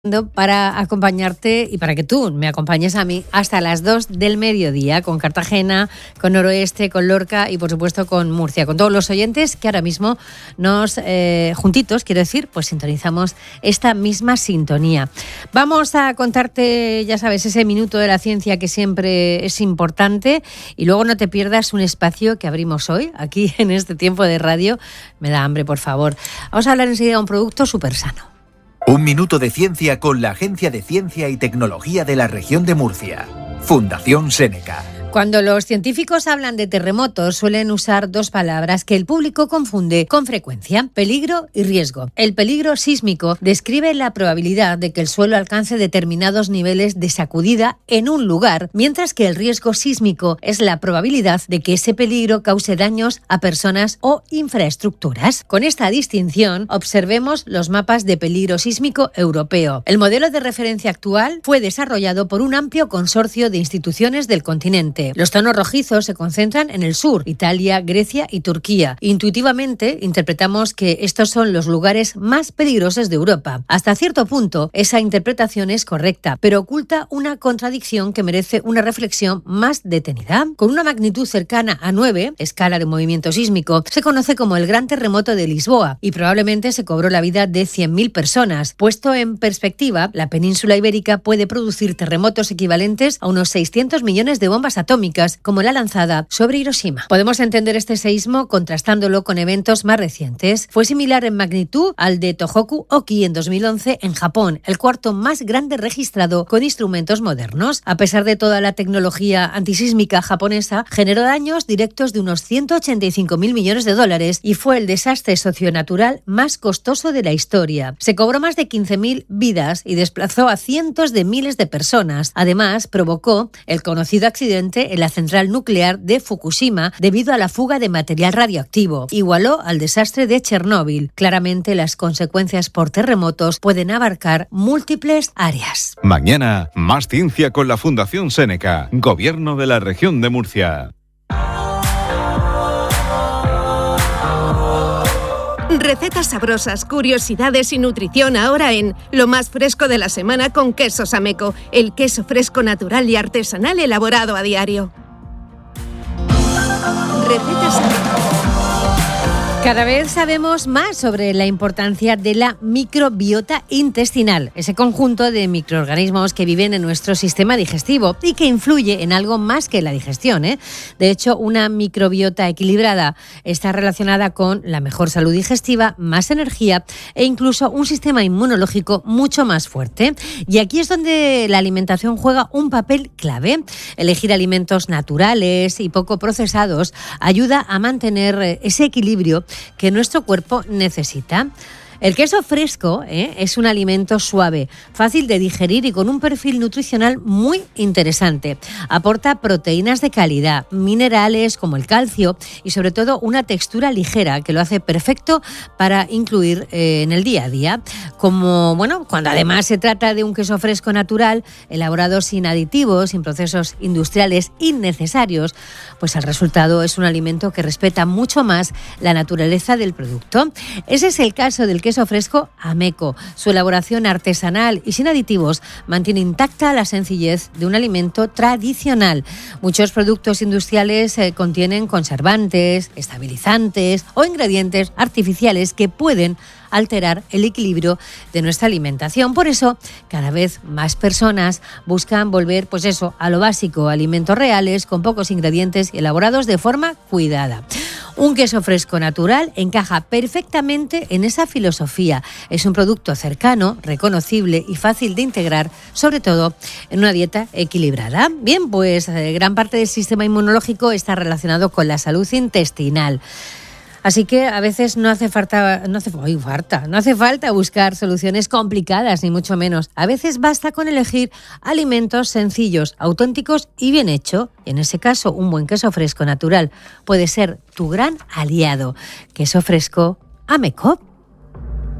Para acompañarte y para que tú me acompañes a mí hasta las 2 del mediodía con Cartagena, con Noroeste, con Lorca y por supuesto con Murcia, con todos los oyentes que ahora mismo nos, juntitos, quiero decir, pues sintonizamos esta misma sintonía. Vamos a contarte, ya sabes, ese minuto de la ciencia que siempre es importante y luego no te pierdas un espacio que abrimos hoy, aquí en este tiempo de radio. Me da hambre, por favor. Vamos a hablar enseguida de un producto súper sano. Un minuto de ciencia con la Agencia de Ciencia y Tecnología de la Región de Murcia. Fundación Seneca. Cuando los científicos hablan de terremotos suelen usar dos palabras que el público confunde con frecuencia: peligro y riesgo. El peligro sísmico describe la probabilidad de que el suelo alcance determinados niveles de sacudida en un lugar, mientras que el riesgo sísmico es la probabilidad de que ese peligro cause daños a personas o infraestructuras. Con esta distinción, observemos los mapas de peligro sísmico europeo. El modelo de referencia actual fue desarrollado por un amplio consorcio de instituciones del continente. Los tonos rojizos se concentran en el sur, Italia, Grecia y Turquía. Intuitivamente interpretamos que estos son los lugares más peligrosos de Europa. Hasta cierto punto, esa interpretación es correcta, pero oculta una contradicción que merece una reflexión más detenida. Con una magnitud cercana a 9, escala de movimiento sísmico, se conoce como el Gran Terremoto de Lisboa y probablemente se cobró la vida de 100.000 personas. Puesto en perspectiva, la península ibérica puede producir terremotos equivalentes a unos 600 millones de bombas atómicas, como la lanzada sobre Hiroshima. Podemos entender este seísmo contrastándolo con eventos más recientes. Fue similar en magnitud al de Tohoku Oki en 2011 en Japón, el cuarto más grande registrado con instrumentos modernos. A pesar de toda la tecnología antisísmica japonesa, generó daños directos de unos 185.000 millones de dólares y fue el desastre socionatural más costoso de la historia. Se cobró más de 15.000 vidas y desplazó a cientos de miles de personas. Además, provocó el conocido accidente en la central nuclear de Fukushima debido a la fuga de material radioactivo. Igualó al desastre de Chernóbil. Claramente, las consecuencias por terremotos pueden abarcar múltiples áreas. Mañana, más ciencia con la Fundación Seneca, Gobierno de la Región de Murcia. Recetas sabrosas, curiosidades y nutrición ahora en Lo más fresco de la semana con Quesos Ameco, el queso fresco natural y artesanal elaborado a diario. Recetas Ameco. Cada vez sabemos más sobre la importancia de la microbiota intestinal, ese conjunto de microorganismos que viven en nuestro sistema digestivo y que influye en algo más que la digestión, ¿eh? De hecho, una microbiota equilibrada está relacionada con la mejor salud digestiva, más energía e incluso un sistema inmunológico mucho más fuerte. Y aquí es donde la alimentación juega un papel clave. Elegir alimentos naturales y poco procesados ayuda a mantener ese equilibrio que nuestro cuerpo necesita. El queso fresco es un alimento suave, fácil de digerir y con un perfil nutricional muy interesante. Aporta proteínas de calidad, minerales como el calcio y sobre todo una textura ligera que lo hace perfecto para incluir en el día a día. Como, cuando además se trata de un queso fresco natural, elaborado sin aditivos, sin procesos industriales innecesarios, pues el resultado es un alimento que respeta mucho más la naturaleza del producto. Ese es el caso del queso fresco Ameco. Su elaboración artesanal y sin aditivos mantiene intacta la sencillez de un alimento tradicional. Muchos productos industriales contienen conservantes, estabilizantes o ingredientes artificiales que pueden alterar el equilibrio de nuestra alimentación. Por eso, cada vez más personas buscan volver, a lo básico, alimentos reales, con pocos ingredientes y elaborados de forma cuidada. Un queso fresco natural encaja perfectamente en esa filosofía. Es un producto cercano, reconocible y fácil de integrar, sobre todo en una dieta equilibrada. Bien, pues gran parte del sistema inmunológico está relacionado con la salud intestinal. Así que a veces no hace falta buscar soluciones complicadas, ni mucho menos. A veces basta con elegir alimentos sencillos, auténticos y bien hechos. Y en ese caso, un buen queso fresco natural puede ser tu gran aliado. Queso fresco Ameco.